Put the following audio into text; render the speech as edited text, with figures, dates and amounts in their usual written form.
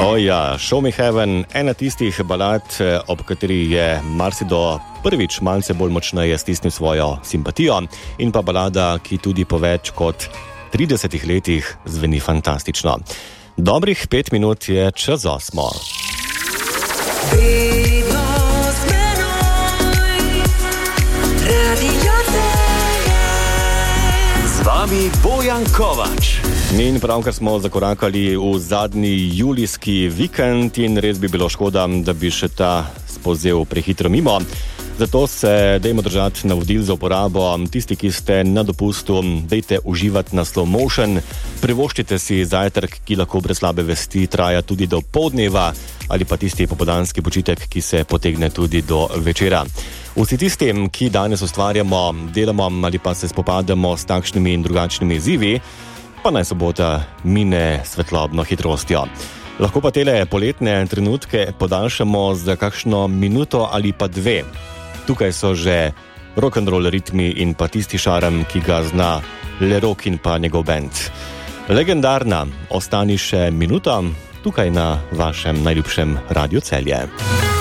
Ja, Show Me Heaven, ena tistih balad, ob kateri je marsikdo prvič malce bolj močneje stisnil svojo simpatijo, in pa balada, ki tudi po več kot 30 letih zveni fantastično. Dobrih 5 minut je čez 8. Z vami Bojan Kovač. In pravkar smo zakorakali v zadnji julijski vikend in res bi bilo škoda, da bi še ta spozel prehitro mimo. Zato se dajmo držati navodil za uporabo. Tisti, ki ste na dopustu, dajte uživati na slow motion, privoščite si zajtrk, ki lahko brez slabe vesti traja tudi do poldneva, ali pa tisti popoldanski počitek, ki se potegne tudi do večera. Vsi tistim, ki danes ustvarjamo, delamo ali pa se spopadamo s takšnimi in drugačnimi izzivi, pa naj sobota mine svetlobno hitrostjo. Lahko pa tele poletne trenutke podaljšamo za kakšno minuto ali pa 2. Tukaj so že rock'n'roll ritmi in pa tisti šarm, ki ga zna Le Rock in pa njegov band. Legendarna, ostani še minuta, tukaj na vašem najljubšem Radiu Celje.